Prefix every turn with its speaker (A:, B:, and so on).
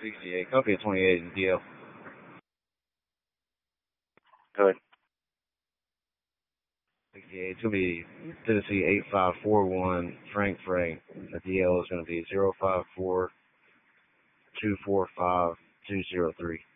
A: 68. Copy at 28 in DL.
B: Go ahead.
A: 68. It's going to be Tennessee 8541 Frank. The DL is going to be 054 245 203.